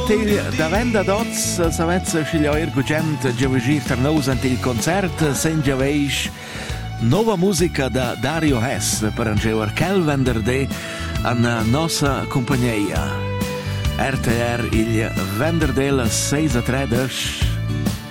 Til da venda dots savezza sceglioir gugent giovagir tarnous ante il concert sen giaveish nova musica da Dario Hess per angeuar quel venerdì an nossa compagnia. RTR il venerdì 6:13